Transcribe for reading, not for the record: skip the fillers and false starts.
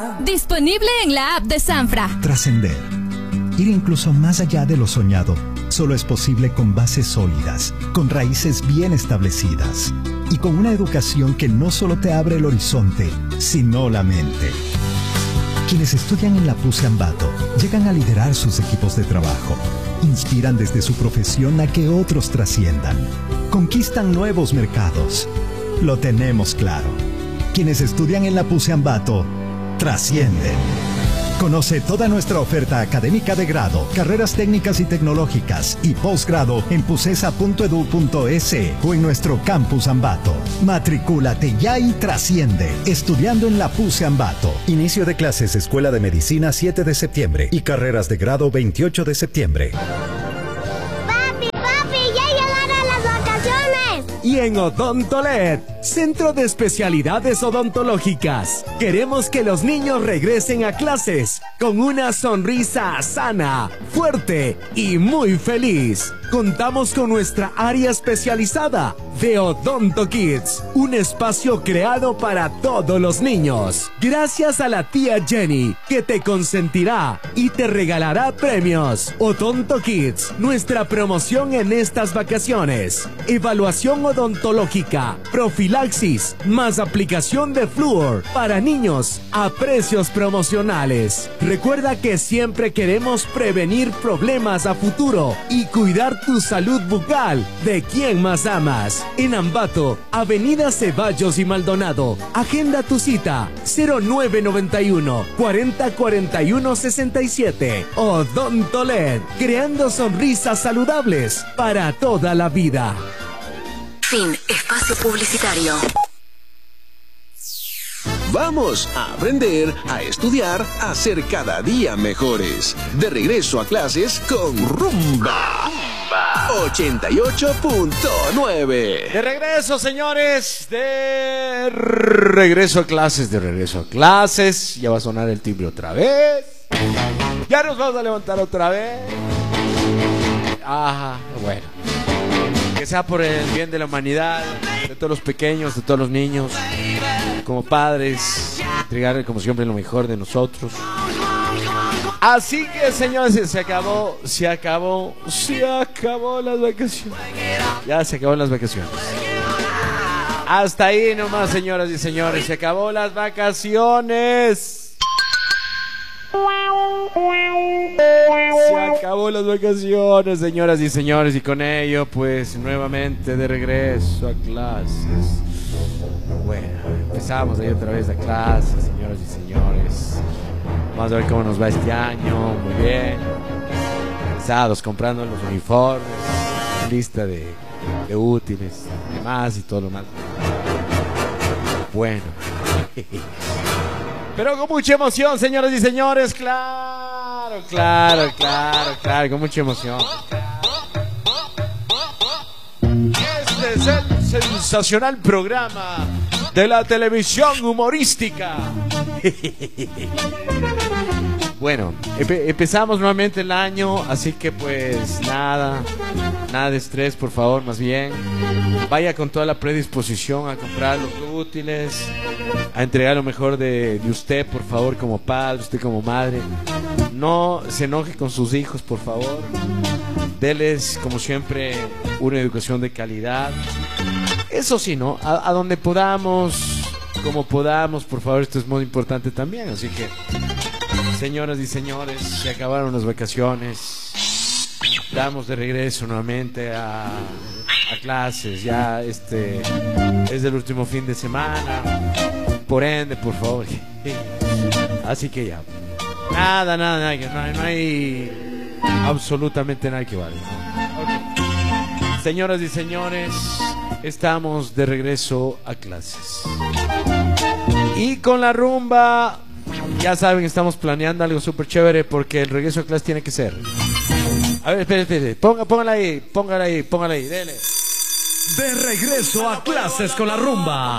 Disponible en la app de Sanfra. Trascender. Ir incluso más allá de lo soñado solo es posible con bases sólidas, con raíces bien establecidas y con una educación que no solo te abre el horizonte, sino la mente. Quienes estudian en la PUCE Ambato llegan a liderar sus equipos de trabajo, inspiran desde su profesión a que otros trasciendan, conquistan nuevos mercados. Lo tenemos claro. Quienes estudian en la PUCE Ambato trascienden. Conoce toda nuestra oferta académica de grado, carreras técnicas y tecnológicas y posgrado en pucesa.edu.es o en nuestro campus Ambato. Matricúlate ya y trasciende, estudiando en la PUCE Ambato. Inicio de clases Escuela de Medicina 7 de septiembre y carreras de grado 28 de septiembre. Y en Odontolet, Centro de Especialidades Odontológicas, queremos que los niños regresen a clases con una sonrisa sana, fuerte y muy feliz. Contamos con nuestra área especializada de Odonto Kids, un espacio creado para todos los niños. Gracias a la tía Jenny, que te consentirá y te regalará premios. Odonto Kids, nuestra promoción en estas vacaciones. Evaluación odontológica, profilaxis, más aplicación de flúor para niños a precios promocionales. Recuerda que siempre queremos prevenir problemas a futuro y cuidar tu salud bucal de quien más amas. En Ambato, Avenida Ceballos y Maldonado. Agenda tu cita 0991 40 41 67. Odontolet, creando sonrisas saludables para toda la vida. Fin. Espacio publicitario. Vamos a aprender, a estudiar, a ser cada día mejores. De regreso a clases con Rumba 88.9. De regreso, señores. De regreso a clases, Ya va a sonar el timbre otra vez. Ya nos vamos a levantar otra vez. Ajá, bueno. Que sea por el bien de la humanidad, de todos los pequeños, de todos los niños. Como padres, entregarle como siempre lo mejor de nosotros. Así que, señores, se acabó las vacaciones. Ya se acabó las vacaciones. Hasta ahí nomás, señoras y señores, se acabó las vacaciones. Se acabó las vacaciones, señoras y señores, y con ello, pues, nuevamente de regreso a clases. Bueno, empezamos ahí otra vez a clases, señoras y señores. Vamos a ver cómo nos va este año. Muy bien. Cansados comprando los uniformes, lista de útiles, demás y todo lo más. Bueno. Pero con mucha emoción, señoras y señores. Claro, con mucha emoción. Este es el sensacional programa de la televisión humorística. Bueno, empezamos nuevamente el año, así que pues nada de estrés, por favor, más bien. Vaya con toda la predisposición a comprar los útiles, a entregar lo mejor de usted, por favor, como padre, usted como madre. No se enoje con sus hijos, por favor. Deles, como siempre, una educación de calidad. Eso sí, ¿no? A donde podamos, como podamos, por favor, esto es muy importante también. Así que, señoras y señores, se acabaron las vacaciones. Damos de regreso nuevamente a clases. Ya este es el último fin de semana. Por ende, por favor. Así que ya. Nada, no hay absolutamente nada que vale. Okay. Señoras y señores, estamos de regreso a clases. Y con la rumba, ya saben, estamos planeando algo súper chévere porque el regreso a clases tiene que ser. A ver, espere. Póngala ahí, dele. De regreso a clases con la rumba